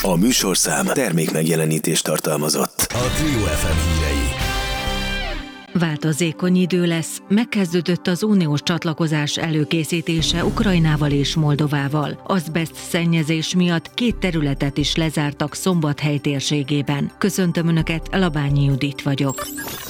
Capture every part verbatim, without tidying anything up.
A műsorszám termék megjelenítést tartalmazott. A Trio ef em hírei. Változékony idő lesz. Megkezdődött az uniós csatlakozás előkészítése Ukrajnával és Moldovával. Azbeszt szennyezés miatt két területet is lezártak Szombathely térségében. Köszöntöm Önöket, Labányi Judit vagyok.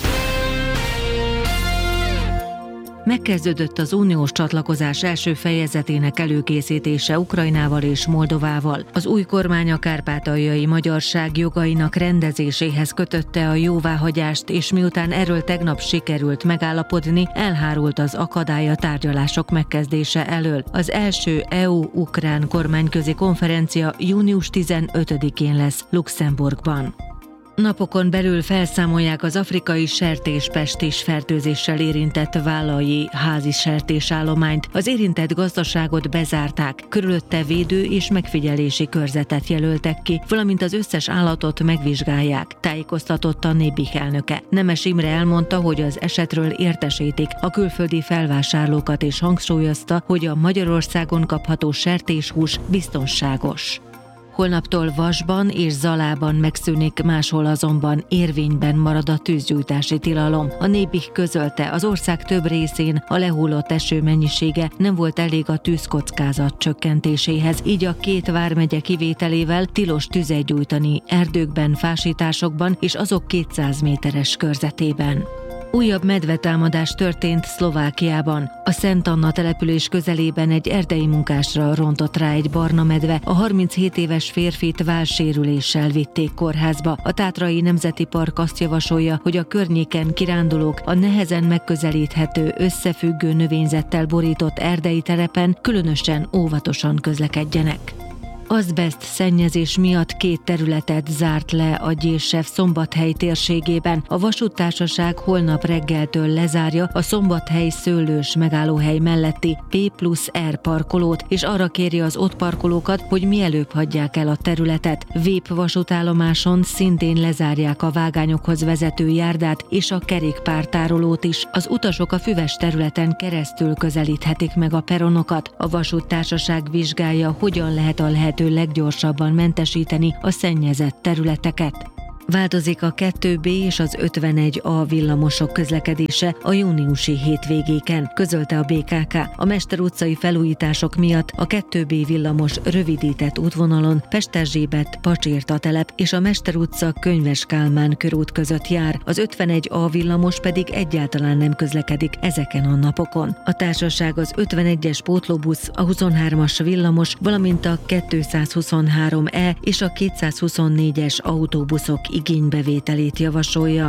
Megkezdődött az uniós csatlakozás első fejezetének előkészítése Ukrajnával és Moldovával. Az új kormány a kárpátaljai magyarság jogainak rendezéséhez kötötte a jóváhagyást, és miután erről tegnap sikerült megállapodni, elhárult az akadály a tárgyalások megkezdése elől. Az első é u-ukrán kormányközi konferencia június tizenötödikén lesz Luxemburgban. Napokon belül felszámolják az afrikai sertéspestis fertőzéssel érintett vállai házi sertésállományt. Az érintett gazdaságot bezárták, körülötte védő és megfigyelési körzetet jelöltek ki, valamint az összes állatot megvizsgálják, tájékoztatott a Nébih elnöke. Nemes Imre elmondta, hogy az esetről értesítik a külföldi felvásárlókat, és hangsúlyozta, hogy a Magyarországon kapható sertéshús biztonságos. Holnaptól Vasban és Zalában megszűnik, máshol azonban érvényben marad a tűzgyújtási tilalom. A Nébih közölte, az ország több részén a lehullott eső mennyisége nem volt elég a tűzkockázat csökkentéséhez, így a két vármegye kivételével tilos tüzet gyújtani erdőkben, fásításokban és azok kétszáz méteres körzetében. Újabb medvetámadás történt Szlovákiában. A Szent Anna település közelében egy erdei munkásra rontott rá egy barna medve. A harminchét éves férfit vállsérüléssel vitték kórházba. A Tátrai Nemzeti Park azt javasolja, hogy a környéken kirándulók a nehezen megközelíthető, összefüggő növényzettel borított erdei terepen különösen óvatosan közlekedjenek. Azbeszt szennyezés miatt két területet zárt le a Gyér-Sev Szombathely térségében. A vasúttársaság holnap reggeltől lezárja a Szombathely szőlős megállóhely melletti P plusz R parkolót, és arra kéri az ott parkolókat, hogy mielőbb hagyják el a területet. Vép vasútállomáson szintén lezárják a vágányokhoz vezető járdát és a kerékpártárolót is. Az utasok a füves területen keresztül közelíthetik meg a peronokat. A vasúttársaság vizsgálja, hogyan lehet a lehető leggyorsabban mentesíteni a szennyezett területeket. Változik a kettő B és az ötvenegy A villamosok közlekedése a júniusi hétvégéken, közölte a bé ká ká. A Mester utcai felújítások miatt a kettő B villamos rövidített útvonalon Pesterzsébet, Pacsirta telep és a Mester utca Könyves Kálmán körút között jár, az ötvenegy A villamos pedig egyáltalán nem közlekedik ezeken a napokon. A társaság az ötvenegyes pótlóbusz, a huszonhármas villamos, valamint a kétszázhuszonhárom E és a kétszázhuszonnégyes autóbuszok igénybevételét javasolja.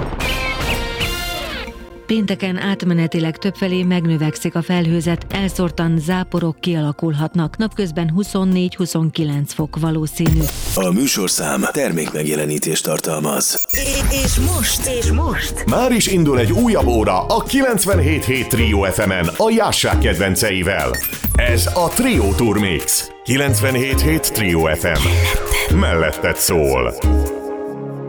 Pénteken átmenetileg többfelé megnövekszik a felhőzet, elszórtan záporok kialakulhatnak, napközben huszonnégy-huszonkilenc fok valószínű. A műsorszám termék megjelenítést tartalmaz. És most, és most már is indul egy újabb óra a kilencvenhét hét Trio ef emen a Jássák kedvenceivel. Ez a Trio Tour Mix. kilencvenhét hét Trio ef em. Melletted szól.